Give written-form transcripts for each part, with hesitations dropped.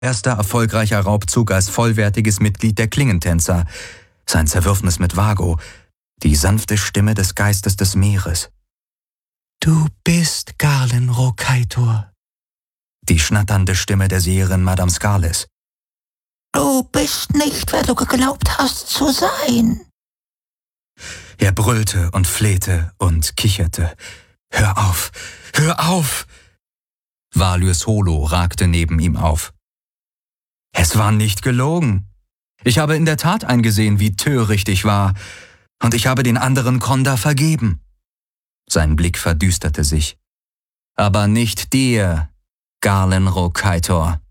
Erster erfolgreicher Raubzug als vollwertiges Mitglied der Klingentänzer, sein Zerwürfnis mit Vago, die sanfte Stimme des Geistes des Meeres. »Du bist Galen Rokaitor«, die schnatternde Stimme der Seherin Madame Scarlis. »Du bist nicht, wer du geglaubt hast zu sein.« Er brüllte und flehte und kicherte. »Hör auf! Hör auf!« Valyrs Holo ragte neben ihm auf. »Es war nicht gelogen. Ich habe in der Tat eingesehen, wie töricht ich war, und ich habe den anderen Konda vergeben.« Sein Blick verdüsterte sich. »Aber nicht dir, Galen Rokaitor.«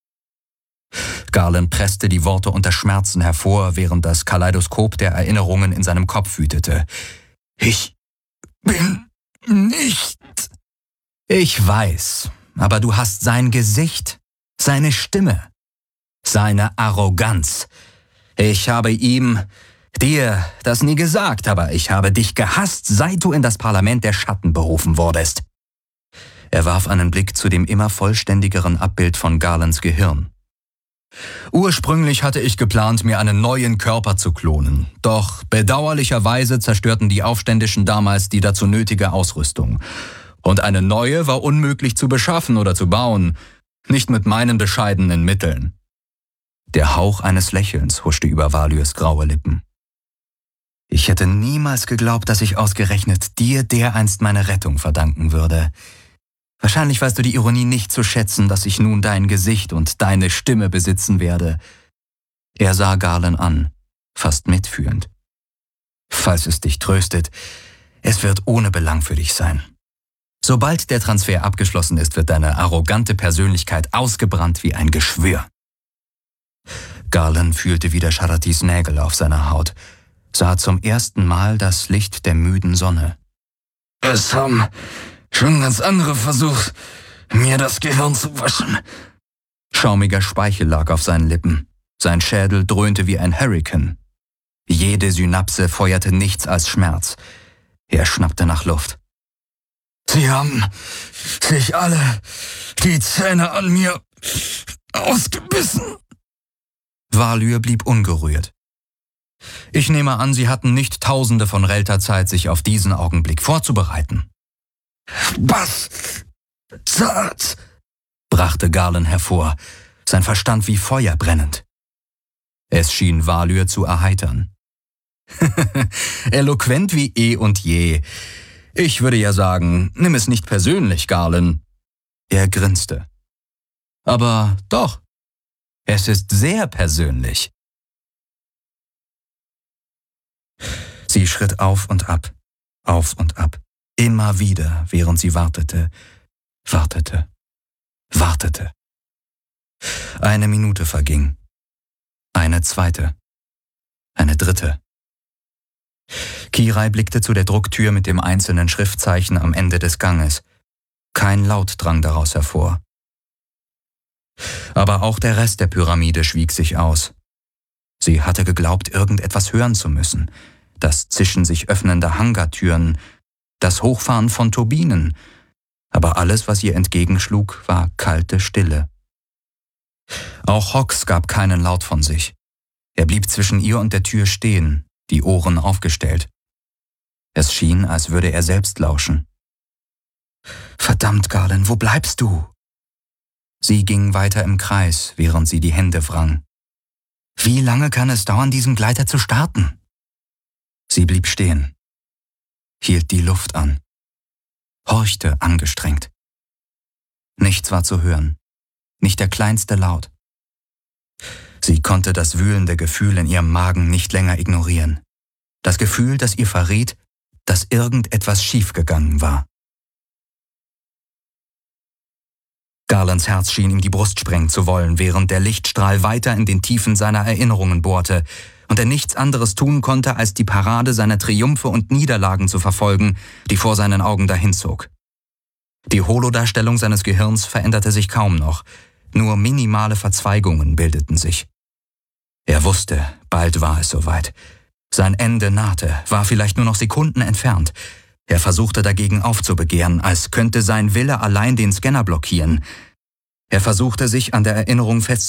Galen presste die Worte unter Schmerzen hervor, während das Kaleidoskop der Erinnerungen in seinem Kopf wütete. »Ich bin nicht...« »Ich weiß, aber du hast sein Gesicht, seine Stimme, seine Arroganz. Ich habe dir das nie gesagt, aber ich habe dich gehasst, seit du in das Parlament der Schatten berufen wurdest.« Er warf einen Blick zu dem immer vollständigeren Abbild von Galens Gehirn. »Ursprünglich hatte ich geplant, mir einen neuen Körper zu klonen. Doch bedauerlicherweise zerstörten die Aufständischen damals die dazu nötige Ausrüstung. Und eine neue war unmöglich zu beschaffen oder zu bauen, nicht mit meinen bescheidenen Mitteln.« Der Hauch eines Lächelns huschte über Valyrs graue Lippen. »Ich hätte niemals geglaubt, dass ich ausgerechnet dir dereinst meine Rettung verdanken würde. Wahrscheinlich weißt du die Ironie nicht zu schätzen, dass ich nun dein Gesicht und deine Stimme besitzen werde.« Er sah Galen an, fast mitfühlend. »Falls es dich tröstet, es wird ohne Belang für dich sein. Sobald der Transfer abgeschlossen ist, wird deine arrogante Persönlichkeit ausgebrannt wie ein Geschwür.« Galen fühlte wieder Sharatis Nägel auf seiner Haut, sah zum ersten Mal das Licht der müden Sonne. »Es haben schon ganz andere versucht, mir das Gehirn zu waschen.« Schaumiger Speichel lag auf seinen Lippen. Sein Schädel dröhnte wie ein Hurrikan. Jede Synapse feuerte nichts als Schmerz. Er schnappte nach Luft. »Sie haben sich alle die Zähne an mir ausgebissen.« Valyr blieb ungerührt. »Ich nehme an, Sie hatten nicht Tausende von Relta Zeit, sich auf diesen Augenblick vorzubereiten.« »Bastard«, brachte Galen hervor, sein Verstand wie Feuer brennend. Es schien Valyr zu erheitern. »Eloquent wie eh und je. Ich würde ja sagen, nimm es nicht persönlich, Galen.« Er grinste. »Aber doch, es ist sehr persönlich.« Sie schritt auf und ab, immer wieder, während sie wartete. Eine Minute verging, eine zweite, eine dritte. Kirai blickte zu der Drucktür mit dem einzelnen Schriftzeichen am Ende des Ganges. Kein Laut drang daraus hervor. Aber auch der Rest der Pyramide schwieg sich aus. Sie hatte geglaubt, irgendetwas hören zu müssen. Das Zischen sich öffnender Hangartüren, das Hochfahren von Turbinen. Aber alles, was ihr entgegenschlug, war kalte Stille. Auch Hox gab keinen Laut von sich. Er blieb zwischen ihr und der Tür stehen, die Ohren aufgestellt. Es schien, als würde er selbst lauschen. »Verdammt, Galen, wo bleibst du?« Sie ging weiter im Kreis, während sie die Hände wrang. »Wie lange kann es dauern, diesen Gleiter zu starten?« Sie blieb stehen, hielt die Luft an, horchte angestrengt. Nichts war zu hören, nicht der kleinste Laut. Sie konnte das wühlende Gefühl in ihrem Magen nicht länger ignorieren. Das Gefühl, das ihr verriet, dass irgendetwas schiefgegangen war. Galens Herz schien ihm die Brust sprengen zu wollen, während der Lichtstrahl weiter in den Tiefen seiner Erinnerungen bohrte und er nichts anderes tun konnte, als die Parade seiner Triumphe und Niederlagen zu verfolgen, die vor seinen Augen dahinzog. Die Holodarstellung seines Gehirns veränderte sich kaum noch, nur minimale Verzweigungen bildeten sich. Er wusste, bald war es soweit. Sein Ende nahte, war vielleicht nur noch Sekunden entfernt. Er versuchte dagegen aufzubegehren, als könnte sein Wille allein den Scanner blockieren. Er versuchte sich an der Erinnerung festzuhalten.